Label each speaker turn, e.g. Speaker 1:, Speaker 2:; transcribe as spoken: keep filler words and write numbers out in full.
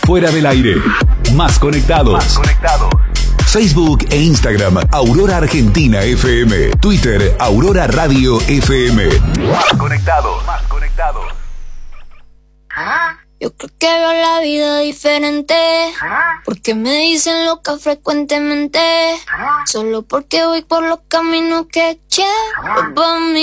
Speaker 1: Fuera del aire. Más conectados. Más conectados. Facebook e Instagram, Aurora Argentina F M. Twitter, Aurora Radio F M. Más conectados. Más conectados.
Speaker 2: Yo creo que veo la vida diferente, porque me dicen loca frecuentemente, solo porque voy por los caminos que quiero para mí.